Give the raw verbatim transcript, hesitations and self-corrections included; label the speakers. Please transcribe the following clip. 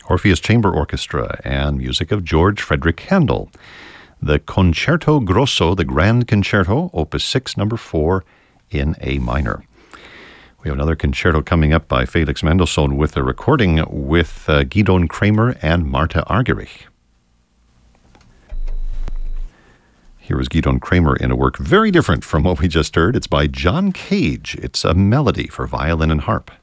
Speaker 1: Orpheus Chamber Orchestra, and music of George Frederick Handel. The Concerto Grosso, the Grand Concerto, Opus six, number four, in A minor. We have another concerto coming up by Felix Mendelssohn with a recording with uh, Gidon Kremer and Martha Argerich. Here is Gidon Kremer in a work very different from what we just heard. It's by John Cage. It's a melody for violin and harp.